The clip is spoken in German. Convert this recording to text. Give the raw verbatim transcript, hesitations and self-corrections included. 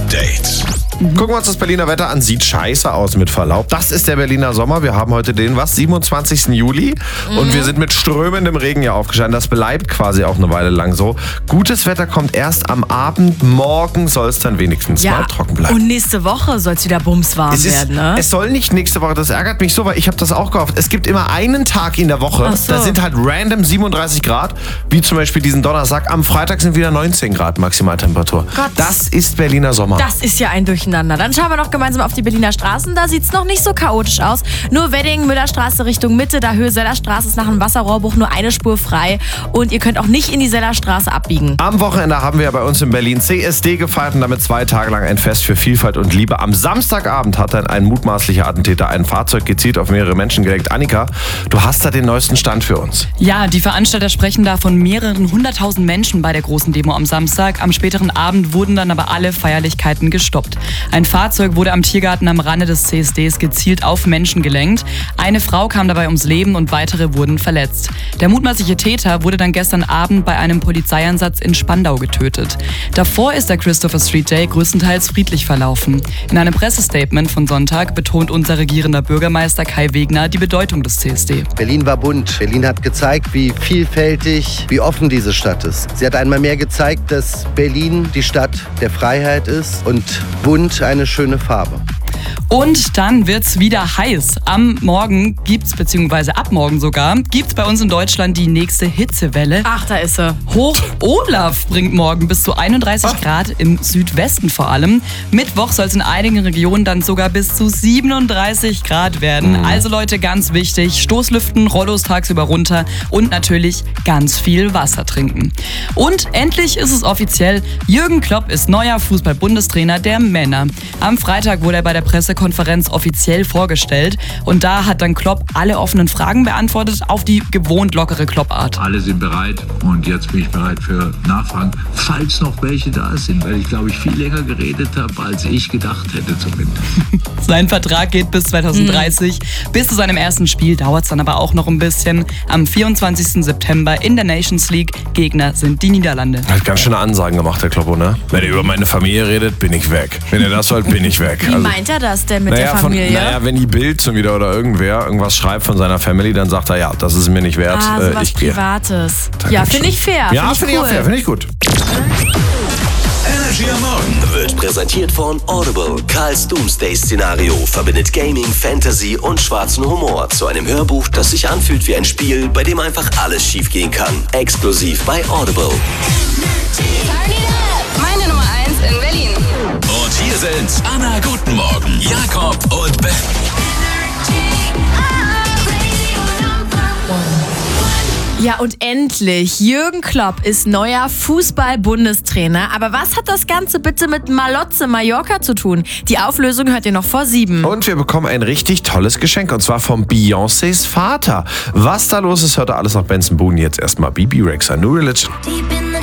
Update. Gucken wir uns das Berliner Wetter an. Sieht scheiße aus, mit Verlaub. Das ist der Berliner Sommer. Wir haben heute den, was, siebenundzwanzigsten Juli. Mhm. Und wir sind mit strömendem Regen hier aufgestanden. Das bleibt quasi auch eine Weile lang so. Gutes Wetter kommt erst am Abend. Morgen soll es dann wenigstens ja. mal trocken bleiben. Und nächste Woche soll es wieder bumswarm es ist, werden, ne? Es soll nicht nächste Woche. Das ärgert mich so, weil ich habe das auch gehofft. Es gibt immer einen Tag in der Woche. Ach so. Da sind halt random siebenunddreißig Grad. Wie zum Beispiel diesen Donnerstag. Am Freitag sind wieder neunzehn Grad Maximaltemperatur. Gott. Das ist Berliner Sommer. Das ist ja ein Durcheinander. Dann schauen wir noch gemeinsam auf die Berliner Straßen. Da sieht es noch nicht so chaotisch aus. Nur Wedding, Müllerstraße Richtung Mitte, da Höhe Sellerstraße ist nach einem Wasserrohrbruch nur eine Spur frei. Und ihr könnt auch nicht in die Sellerstraße abbiegen. Am Wochenende haben wir ja bei uns in Berlin C S D gefeiert und damit zwei Tage lang ein Fest für Vielfalt und Liebe. Am Samstagabend hat dann ein mutmaßlicher Attentäter ein Fahrzeug gezielt auf mehrere Menschen gelenkt. Annika, du hast da den neuesten Stand für uns. Ja, die Veranstalter sprechen da von mehreren hunderttausend Menschen bei der großen Demo am Samstag. Am späteren Abend wurden dann aber alle Feierlichkeiten gestoppt. Ein Fahrzeug wurde am Tiergarten am Rande des C S Ds gezielt auf Menschen gelenkt. Eine Frau kam dabei ums Leben und weitere wurden verletzt. Der mutmaßliche Täter wurde dann gestern Abend bei einem Polizeieinsatz in Spandau getötet. Davor ist der Christopher Street Day größtenteils friedlich verlaufen. In einem Pressestatement von Sonntag betont unser regierender Bürgermeister Kai Wegner die Bedeutung des C S D. Berlin war bunt. Berlin hat gezeigt, wie vielfältig, wie offen diese Stadt ist. Sie hat einmal mehr gezeigt, dass Berlin die Stadt der Freiheit ist und bunt eine schöne Farbe. Und dann wird's wieder heiß. Am Morgen gibt's, beziehungsweise ab morgen sogar, gibt's bei uns in Deutschland die nächste Hitzewelle. Ach, da ist sie. Hoch Olaf bringt morgen bis zu einunddreißig Ach. Grad im Südwesten vor allem. Mittwoch soll es in einigen Regionen dann sogar bis zu siebenunddreißig Grad werden. Mhm. Also Leute, ganz wichtig, Stoßlüften, Rollos tagsüber runter und natürlich ganz viel Wasser trinken. Und endlich ist es offiziell, Jürgen Klopp ist neuer Fußball-Bundestrainer der Männer. Am Freitag wurde er bei der Pressekonferenz offiziell vorgestellt und da hat dann Klopp alle offenen Fragen beantwortet auf die gewohnt lockere Klopp-Art. Alle sind bereit und jetzt bin ich bereit für Nachfragen, falls noch welche da sind, weil ich glaube ich viel länger geredet habe, als ich gedacht hätte zumindest. Sein Vertrag geht bis zweitausenddreißig. Mhm. Bis zu seinem ersten Spiel dauert es dann aber auch noch ein bisschen. Am vierundzwanzigsten September in der Nations League. Gegner sind die Niederlande. Hat ganz schöne Ansagen gemacht, der Kloppo, ne? Wenn er über meine Familie redet, bin ich weg. Wenn er das wollt, bin ich weg. Wie also, meint er das denn mit naja, der Familie? Von, naja, wenn die Bild zum wieder oder irgendwer irgendwas schreibt von seiner Family, dann sagt er, ja, das ist mir nicht wert, ah, äh, sowas ich gehe. Privates. Ja, finde ich fair. Ja, finde find ich, ich cool. auch fair, finde ich gut. Energy am Morgen wird präsentiert von Audible. Karls Doomsday-Szenario verbindet Gaming, Fantasy und schwarzen Humor zu einem Hörbuch, das sich anfühlt wie ein Spiel, bei dem einfach alles schiefgehen kann. Exklusiv bei Audible. Meine Nummer eins in Berlin. Und hier sind Anna, guten Morgen, Jakob und Ben. Ja, und endlich, Jürgen Klopp ist neuer Fußball-Bundestrainer. Aber was hat das Ganze bitte mit Malotze Mallorca zu tun? Die Auflösung hört ihr noch vor sieben. Und wir bekommen ein richtig tolles Geschenk, und zwar von Beyoncés Vater. Was da los ist, hört ihr alles nach Benson Boone. Jetzt erstmal Bibi Rexha, New Religion.